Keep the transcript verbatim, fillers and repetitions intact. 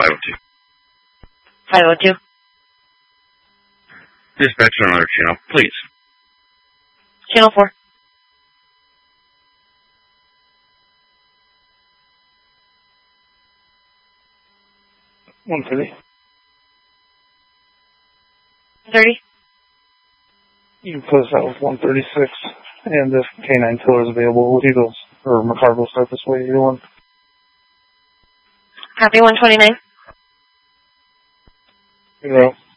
five oh two. five oh two. Dispatch on another channel, please. Channel four. one thirty. thirty. You can close that with one thirty-six. And if K nine Killer is available, Eagles or McCarver will start this way, either one. Copy one twenty-nine. Zero.